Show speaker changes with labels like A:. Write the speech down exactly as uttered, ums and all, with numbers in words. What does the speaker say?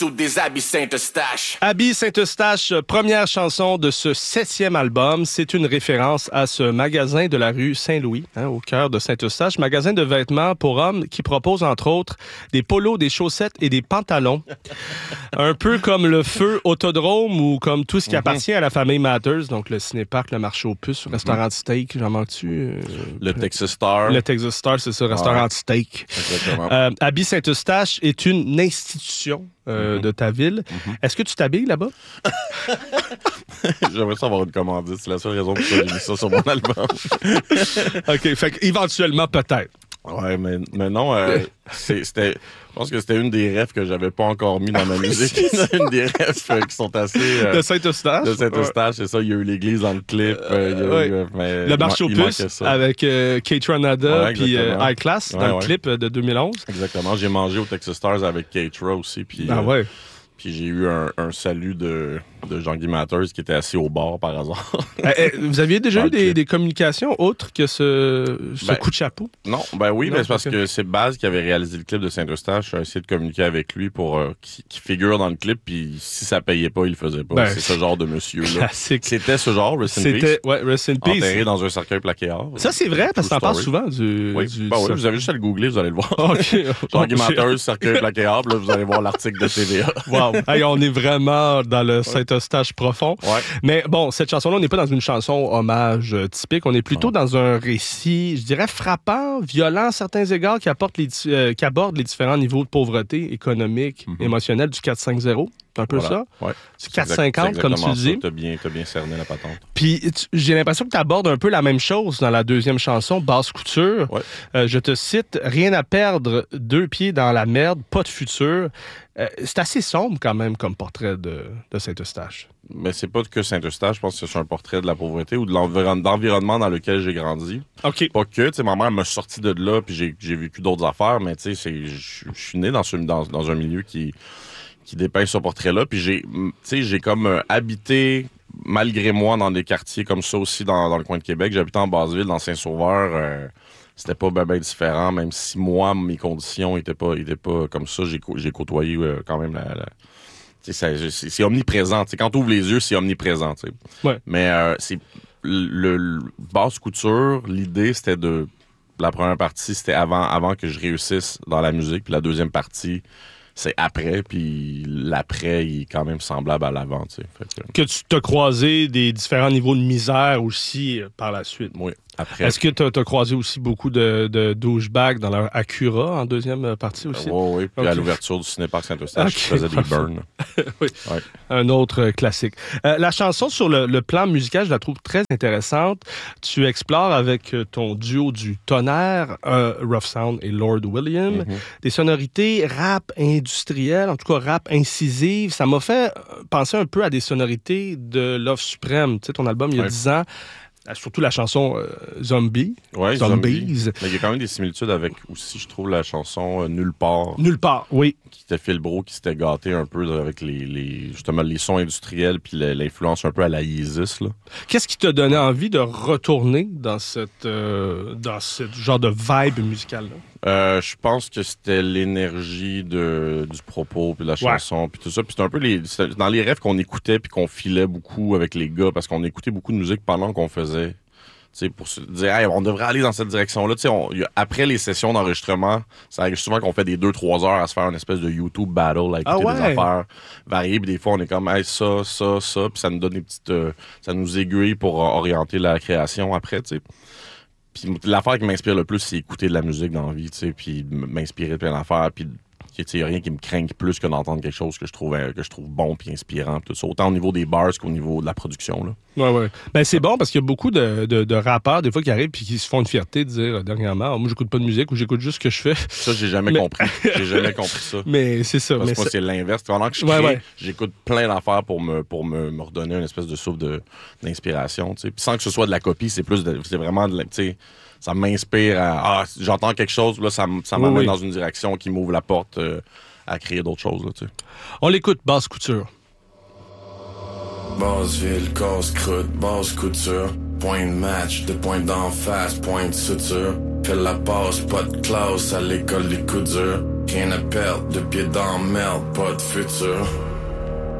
A: Toutes des habits Saint-Eustache.
B: Habits Saint-Eustache, première chanson de ce septième album. C'est une référence à ce magasin de la rue Saint-Louis, hein, au cœur de Saint-Eustache. Magasin de vêtements pour hommes qui propose, entre autres, des polos, des chaussettes et des pantalons. Un peu comme le Feu Autodrome ou comme tout ce qui mm-hmm. appartient à la famille Matters. Donc, le ciné-parc, le marché aux puces, le restaurant de steak, j'en manque-tu? Euh,
C: le Texas Star.
B: Le Texas Star, c'est ça, restaurant
C: ouais.
B: de steak.
C: Exactement.
B: Euh, Habits Saint-Eustache est une institution Euh, mm-hmm. de ta ville. Mm-hmm. Est-ce que tu t'habilles là-bas?
C: J'aimerais ça avoir une commandite. C'est la seule raison pour laquelle j'ai mis ça sur mon album.
B: OK. Fait qu'éventuellement, peut-être.
C: Ouais, mais, mais non, euh, c'est, c'était... Je pense que c'était une des rêves que j'avais pas encore mis dans ma musique. Une des rêves euh, qui sont assez... Euh,
B: de Saint-Eustache?
C: De Saint-Eustache, ouais. C'est ça. Il y a eu l'église dans le clip. Euh, il y a
B: ouais.
C: eu, mais
B: le marché aux puces avec euh, Kate Ranada puis euh, High Class dans ouais, le ouais. clip de deux mille onze.
C: Exactement. J'ai mangé au Texas Stars avec Kate Ra aussi. Puis,
B: ah
C: euh,
B: ouais.
C: Puis j'ai eu un, un salut de, de Jean-Guy Matters qui était assis au bar par hasard.
B: euh, vous aviez déjà eu des, des communications autres que ce, ce
C: ben,
B: coup de chapeau?
C: Non, ben oui,
B: non,
C: mais c'est parce
B: que...
C: que c'est Baz qui avait réalisé le clip de Saint-Eustache. J'ai essayé de communiquer avec lui pour euh, qu'il qui figure dans le clip, puis si ça payait pas, il le faisait pas. Ben, c'est ce genre de monsieur-là. C'était ce genre, Rest in Peace.
B: Ouais, Rest in Peace.
C: Enterré dans un cercueil plaqué-art.
B: Ça, c'est vrai, parce que t'en parles souvent du...
C: Oui,
B: du,
C: ben
B: du
C: oui, vous avez juste à le googler, vous allez le voir.
B: Okay.
C: Jean-Guy Matters, cercueil plaqué-art, là, vous allez voir l'article de T V A.
B: Wow. Hey, on est vraiment dans le Saint-Eustache profond.
C: Ouais.
B: Mais bon, cette chanson-là, on n'est pas dans une chanson hommage euh, typique. On est plutôt non. dans un récit, je dirais, frappant, violent à certains égards, qui, apporte les, euh, qui aborde les différents niveaux de pauvreté économique, mm-hmm. émotionnelle du quatre cinq zéro. C'est un peu
C: voilà.
B: ça?
C: Ouais.
B: Du quatre cinquante, comme tu le dis.
C: Tu as bien, t'as bien cerné la patente.
B: Puis tu, j'ai l'impression que tu abordes un peu la même chose dans la deuxième chanson, Basse Couture.
C: Ouais.
B: Euh, je te cite, « Rien à perdre, deux pieds dans la merde, pas de futur. Euh, » C'est assez sombre quand même comme portrait de, de Saint-Eustache.
C: Mais c'est pas que Saint-Eustache, je pense que c'est un portrait de la pauvreté ou de l'environnement dans lequel j'ai grandi.
B: OK.
C: Pas que, tu sais, ma mère m'a sorti de là, puis j'ai, j'ai vécu d'autres affaires, mais tu sais, je suis né dans, ce, dans, dans un milieu qui... qui dépeint ce portrait-là. Puis j'ai, tu sais, j'ai comme euh, habité, malgré moi, dans des quartiers comme ça aussi dans, dans le coin de Québec. J'habitais en Basse-Ville, dans Saint-Sauveur. Euh, c'était pas ben, ben différent, même si moi, mes conditions étaient pas, étaient pas comme ça. J'ai, j'ai côtoyé euh, quand même la... la tu sais, c'est, c'est omniprésent. Tu sais, quand tu ouvres les yeux, c'est omniprésent. Tu sais.
B: Ouais.
C: Mais euh, c'est le, le basse couture, l'idée, c'était de... La première partie, c'était avant, avant que je réussisse dans la musique. Puis la deuxième partie... c'est après, puis l'après, il est quand même semblable à l'avant, tu sais. Fait que...
B: que tu t'as croisé des différents niveaux de misère aussi euh, par la suite.
C: Oui, après.
B: Est-ce que tu as croisé aussi beaucoup de, de douchebags dans leur Acura en deuxième partie aussi?
C: Euh, oui, oui. Puis okay. à l'ouverture du Cinéparc Saint-Eustache, okay. je faisais des burns.
B: Oui,
C: ouais.
B: Un autre euh, classique. Euh, la chanson, sur le, le plan musical, je la trouve très intéressante. Tu explores avec ton duo du tonnerre, euh, Rough Sound et Lord William, mm-hmm. des sonorités rap industriel, en tout cas rap incisive. Ça m'a fait penser un peu à des sonorités de Love Supreme, tu sais, ton album il y a ouais. dix ans. Surtout la chanson euh, Zombie.
C: Ouais,
B: Zombies.
C: Zombie. Mais il y a quand même des similitudes avec aussi, je trouve, la chanson euh, Nulle part.
B: Nulle part, oui.
C: Qui était Phil Brault, qui s'était gâté un peu avec les, les justement les sons industriels puis l'influence un peu à la Yeezus, là.
B: Qu'est-ce qui t'a donné envie de retourner dans cette euh, dans ce genre de vibe musicale-là?
C: Euh, je pense que c'était l'énergie de, du propos puis de la chanson ouais. puis tout ça. Puis c'était un peu les, dans les rêves qu'on écoutait puis qu'on filait beaucoup avec les gars parce qu'on écoutait beaucoup de musique pendant qu'on faisait. T'sais, pour se dire, hey, on devrait aller dans cette direction-là. On, y a, après les sessions d'enregistrement, ça arrive souvent qu'on fait des deux trois heures à se faire une espèce de YouTube battle, à écouter ah ouais. des affaires variées. Puis des fois, on est comme, hey, ça, ça, ça. Puis ça nous donne des petites. Euh, ça nous aiguille pour euh, orienter la création après, tu sais. Puis l'affaire qui m'inspire le plus, c'est écouter de la musique dans la vie, tu sais, puis m'inspirer de plein d'affaires. Puis il n'y a rien qui me craigne plus que d'entendre quelque chose que je trouve, que je trouve bon puis inspirant. Tout ça. Autant au niveau des bars qu'au niveau de la production. Là.
B: Ouais, ouais. Ben, c'est bon parce qu'il y a beaucoup de, de, de rappeurs, des fois, qui arrivent et qui se font une fierté de dire euh, dernièrement, oh, moi, j'écoute pas de musique ou j'écoute juste ce que je fais.
C: Ça, j'ai jamais mais... compris. J'ai jamais compris ça.
B: Mais c'est ça.
C: Parce
B: mais
C: que moi, c'est l'inverse. Pendant que je crée, ouais, ouais. j'écoute plein d'affaires pour me, pour me, me redonner une espèce de souffle de, d'inspiration. Puis sans que ce soit de la copie, c'est plus de, c'est vraiment de la. Ça m'inspire à. Ah, j'entends quelque chose, là, ça, ça m'amène oui, oui. dans une direction qui m'ouvre la porte euh, à créer d'autres choses. Là, tu sais.
B: On l'écoute, Basse Couture.
D: Basseville, casse croûte, basse couture. Point de match, de point d'en face, point de suture. Fais la passe, pas de classe à l'école des coups durs. rien à perdre, de pied dans merde, pas de futur.